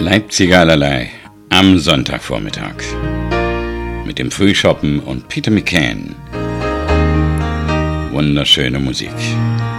Leipziger allerlei am Sonntagvormittag mit dem Frühschoppen und Peter McCann. Wunderschöne Musik.